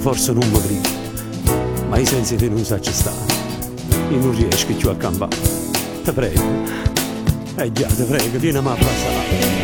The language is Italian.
forse non mi grida, ma i sensi te non sa ci sta, io non riesco più a campare. Te prego, già te prego, vieni a passare.